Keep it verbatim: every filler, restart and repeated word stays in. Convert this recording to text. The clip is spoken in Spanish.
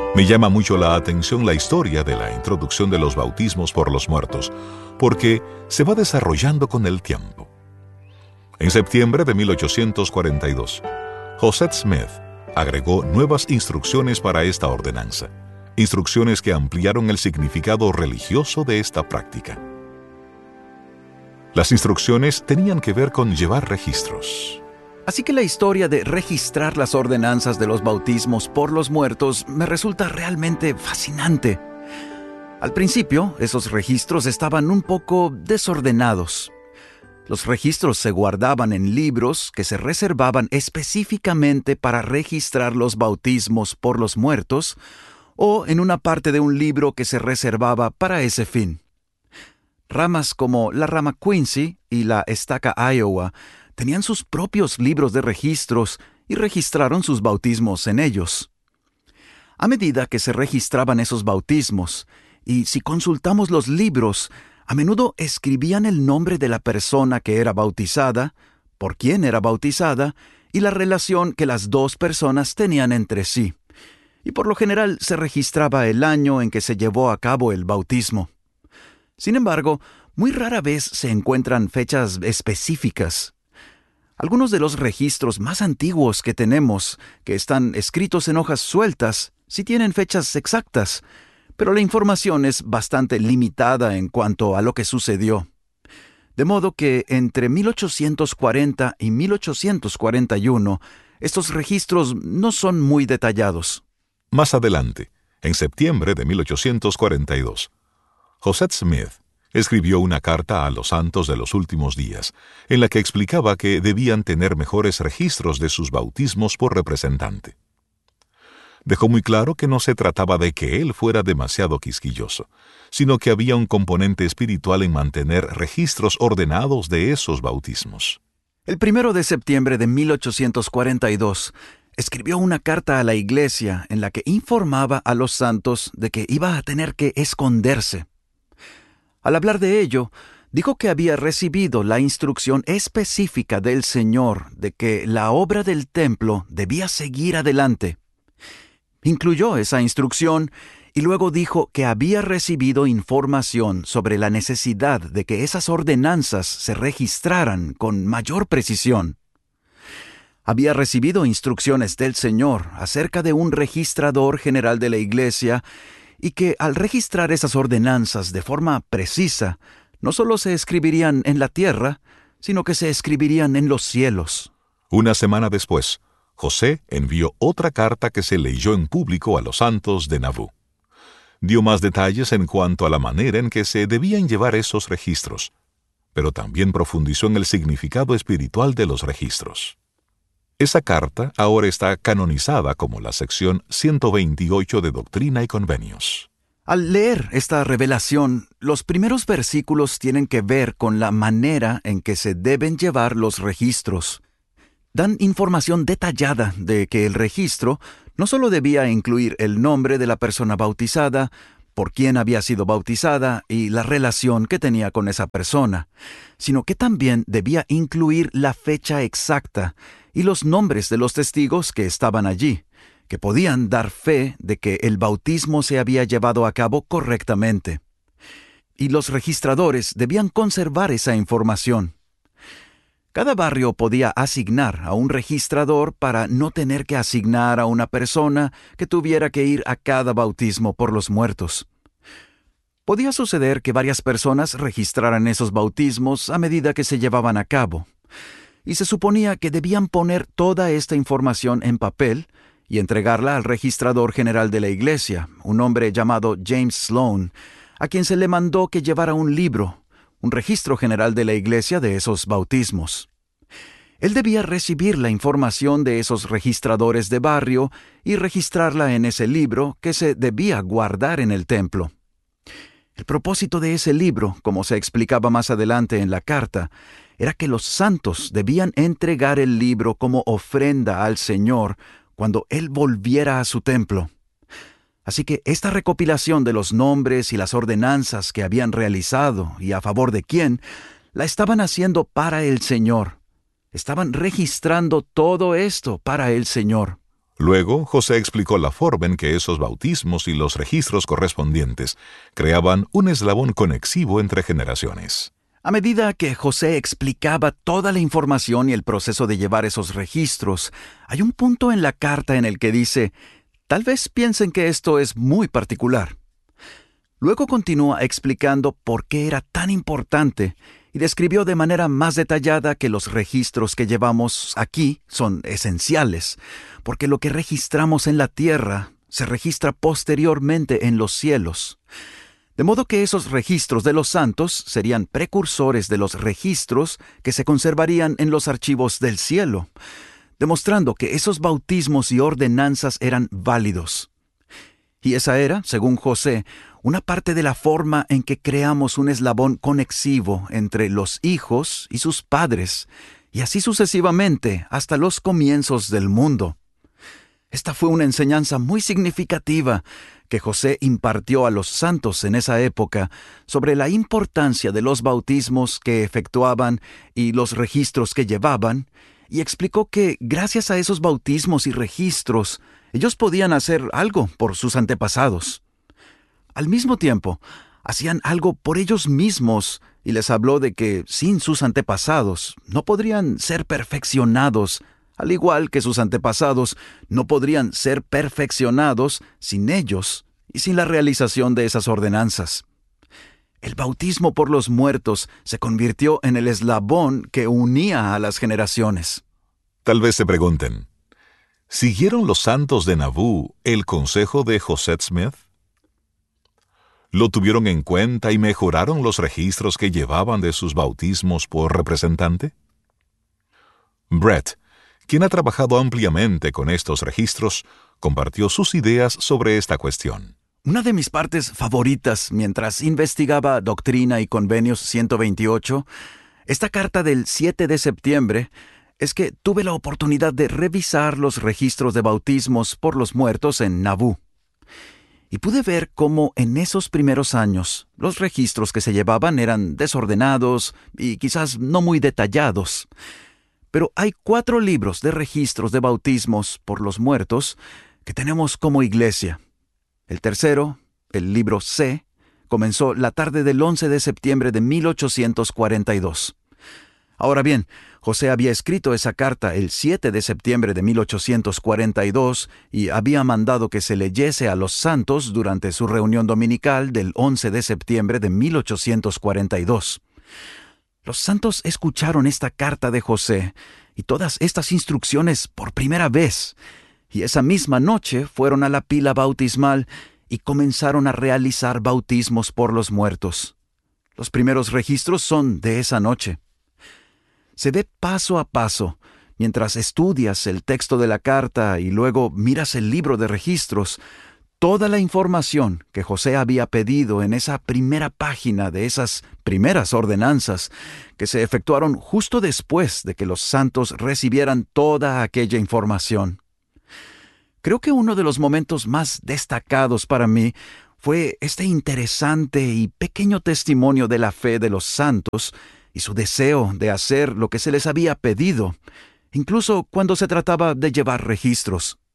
Me llama mucho la atención la historia de la introducción de los bautismos por los muertos, porque se va desarrollando con el tiempo. En septiembre de mil ochocientos cuarenta y dos, Joseph Smith agregó nuevas instrucciones para esta ordenanza, instrucciones que ampliaron el significado religioso de esta práctica. Las instrucciones tenían que ver con llevar registros. Así que la historia de registrar las ordenanzas de los bautismos por los muertos me resulta realmente fascinante. Al principio, esos registros estaban un poco desordenados. Los registros se guardaban en libros que se reservaban específicamente para registrar los bautismos por los muertos, o en una parte de un libro que se reservaba para ese fin. Ramas como la rama Quincy y la estaca Iowa tenían sus propios libros de registros y registraron sus bautismos en ellos. A medida que se registraban esos bautismos, y si consultamos los libros, a menudo escribían el nombre de la persona que era bautizada, por quién era bautizada, y la relación que las dos personas tenían entre sí. Y por lo general se registraba el año en que se llevó a cabo el bautismo. Sin embargo, muy rara vez se encuentran fechas específicas. Algunos de los registros más antiguos que tenemos, que están escritos en hojas sueltas, sí tienen fechas exactas, pero la información es bastante limitada en cuanto a lo que sucedió. De modo que entre mil ochocientos cuarenta y mil ochocientos cuarenta y uno, estos registros no son muy detallados. Más adelante, en septiembre de mil ochocientos cuarenta y dos, Joseph Smith escribió una carta a los santos de los últimos días, en la que explicaba que debían tener mejores registros de sus bautismos por representante. Dejó muy claro que no se trataba de que él fuera demasiado quisquilloso, sino que había un componente espiritual en mantener registros ordenados de esos bautismos. El primero de septiembre de mil ochocientos cuarenta y dos, escribió una carta a la iglesia en la que informaba a los santos de que iba a tener que esconderse. Al hablar de ello, dijo que había recibido la instrucción específica del Señor de que la obra del templo debía seguir adelante. Incluyó esa instrucción y luego dijo que había recibido información sobre la necesidad de que esas ordenanzas se registraran con mayor precisión. Había recibido instrucciones del Señor acerca de un registrador general de la iglesia y que al registrar esas ordenanzas de forma precisa, no solo se escribirían en la tierra, sino que se escribirían en los cielos. Una semana después, José envió otra carta que se leyó en público a los santos de Nauvoo. Dio más detalles en cuanto a la manera en que se debían llevar esos registros, pero también profundizó en el significado espiritual de los registros. Esa carta ahora está canonizada como la sección ciento veintiocho de Doctrina y Convenios. Al leer esta revelación, los primeros versículos tienen que ver con la manera en que se deben llevar los registros. Dan información detallada de que el registro no solo debía incluir el nombre de la persona bautizada, por quién había sido bautizada y la relación que tenía con esa persona, sino que también debía incluir la fecha exacta y los nombres de los testigos que estaban allí, que podían dar fe de que el bautismo se había llevado a cabo correctamente. Y los registradores debían conservar esa información. Cada barrio podía asignar a un registrador para no tener que asignar a una persona que tuviera que ir a cada bautismo por los muertos. Podía suceder que varias personas registraran esos bautismos a medida que se llevaban a cabo, y se suponía que debían poner toda esta información en papel y entregarla al registrador general de la iglesia, un hombre llamado James Sloan, a quien se le mandó que llevara un libro, un registro general de la iglesia de esos bautismos. Él debía recibir la información de esos registradores de barrio y registrarla en ese libro que se debía guardar en el templo. El propósito de ese libro, como se explicaba más adelante en la carta, era que los santos debían entregar el libro como ofrenda al Señor cuando Él volviera a su templo. Así que esta recopilación de los nombres y las ordenanzas que habían realizado y a favor de quién, la estaban haciendo para el Señor. Estaban registrando todo esto para el Señor. Luego, José explicó la forma en que esos bautismos y los registros correspondientes creaban un eslabón conexivo entre generaciones. A medida que José explicaba toda la información y el proceso de llevar esos registros, hay un punto en la carta en el que dice, tal vez piensen que esto es muy particular. Luego continúa explicando por qué era tan importante y describió de manera más detallada que los registros que llevamos aquí son esenciales, porque lo que registramos en la tierra se registra posteriormente en los cielos. De modo que esos registros de los santos serían precursores de los registros que se conservarían en los archivos del cielo, demostrando que esos bautismos y ordenanzas eran válidos. Y esa era, según José, una parte de la forma en que creamos un eslabón conexivo entre los hijos y sus padres, y así sucesivamente hasta los comienzos del mundo. Esta fue una enseñanza muy significativa que José impartió a los santos en esa época sobre la importancia de los bautismos que efectuaban y los registros que llevaban, y explicó que gracias a esos bautismos y registros, ellos podían hacer algo por sus antepasados. Al mismo tiempo, hacían algo por ellos mismos y les habló de que sin sus antepasados no podrían ser perfeccionados, al igual que sus antepasados no podrían ser perfeccionados sin ellos y sin la realización de esas ordenanzas. El bautismo por los muertos se convirtió en el eslabón que unía a las generaciones. Tal vez se pregunten, ¿siguieron los santos de Nauvoo el consejo de José Smith? ¿Lo tuvieron en cuenta y mejoraron los registros que llevaban de sus bautismos por representante? Brett, quien ha trabajado ampliamente con estos registros, compartió sus ideas sobre esta cuestión. Una de mis partes favoritas mientras investigaba Doctrina y Convenios ciento veintiocho, esta carta del siete de septiembre, es que tuve la oportunidad de revisar los registros de bautismos por los muertos en Nauvoo. Y pude ver cómo en esos primeros años los registros que se llevaban eran desordenados y quizás no muy detallados. Pero hay cuatro libros de registros de bautismos por los muertos que tenemos como iglesia. El tercero, el libro C, comenzó la tarde del once de septiembre de mil ochocientos cuarenta y dos. Ahora bien, José había escrito esa carta el siete de septiembre de mil ochocientos cuarenta y dos y había mandado que se leyese a los santos durante su reunión dominical del once de septiembre de mil ochocientos cuarenta y dos. Los santos escucharon esta carta de José y todas estas instrucciones por primera vez, y esa misma noche fueron a la pila bautismal y comenzaron a realizar bautismos por los muertos. Los primeros registros son de esa noche. Se ve paso a paso, mientras estudias el texto de la carta y luego miras el libro de registros, toda la información que José había pedido en esa primera página de esas primeras ordenanzas que se efectuaron justo después de que los santos recibieran toda aquella información. Creo que uno de los momentos más destacados para mí fue este interesante y pequeño testimonio de la fe de los santos y su deseo de hacer lo que se les había pedido, incluso cuando se trataba de llevar registros.